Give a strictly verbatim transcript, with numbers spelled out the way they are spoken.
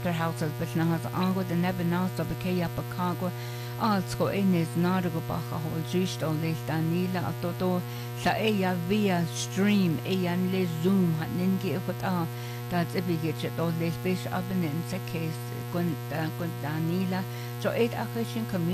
their houses but na has ango the nebenasa bekeya pakagwa also in is nargo bacha hol just on this danila atoto sa eya via stream eyan le zoom hat ninge ikot a that's a big it all this base up in the case kun kun danila so it a Christian community